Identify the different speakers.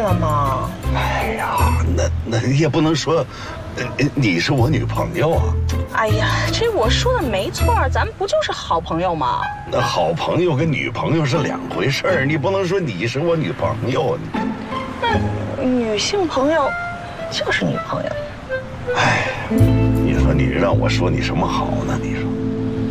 Speaker 1: 了吗？
Speaker 2: 哎呀，那也不能说，你是我女朋友啊。
Speaker 1: 哎呀，这我说的没错，咱们不就是好朋友吗？
Speaker 2: 那好朋友跟女朋友是两回事儿，你不能说你是我女朋友啊。
Speaker 1: 那女性朋友就是女朋友。
Speaker 2: 哎，你说你让我说你什么好呢？你说。